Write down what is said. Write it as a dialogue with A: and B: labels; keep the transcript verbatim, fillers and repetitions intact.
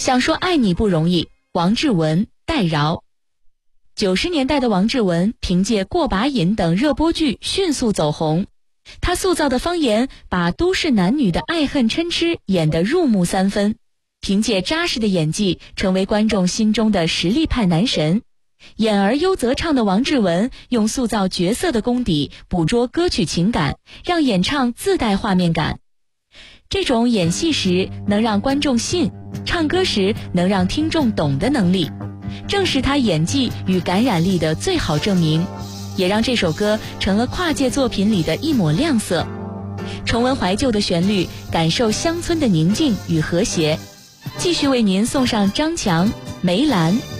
A: 想说爱你不容易，王志文、代饶。九十年代的王志文凭借《过把瘾》等热播剧迅速走红，他塑造的方言把都市男女的爱恨嗔痴演得入木三分，凭借扎实的演技成为观众心中的实力派男神。演而优则唱的王志文用塑造角色的功底捕捉歌曲情感，让演唱自带画面感。这种演戏时能让观众信，唱歌时能让听众懂的能力，正是他演技与感染力的最好证明，也让这首歌成了跨界作品里的一抹亮色。重温怀旧的旋律，感受乡村的宁静与和谐。继续为您送上张强、梅兰、